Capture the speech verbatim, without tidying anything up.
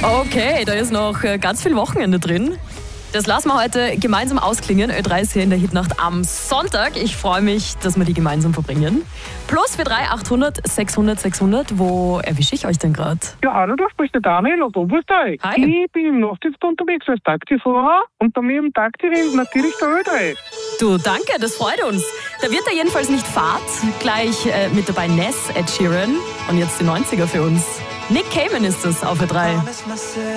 Okay, da ist noch äh, ganz viel Wochenende drin. Das lassen wir heute gemeinsam ausklingen. Ö drei ist hier in der Hitnacht am Sonntag. Ich freue mich, dass wir die gemeinsam verbringen. Plus für drei achthundert sechshundert sechshundert. Wo erwische ich euch denn gerade? Ja, hallo, da spricht der Daniel aus Obersteig. Hi. Ich bin im Nachtdienst unterwegs als Taxifahrer und bei mir im Taxi rennt natürlich der Ö drei. Du, danke, das freut uns. Da wird er jedenfalls nicht Fahrt. Gleich äh, mit dabei Ness, Ed Sheeran und jetzt die neunziger für uns. Nick Cayman ist das auf Ö drei.